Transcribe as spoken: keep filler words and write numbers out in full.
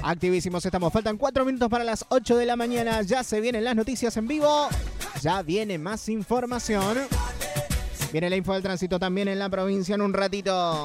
Activísimos estamos. Faltan cuatro minutos para las ocho de la mañana. Ya se vienen las noticias en vivo. Ya viene más información. Viene la info del tránsito también en la provincia en un ratito.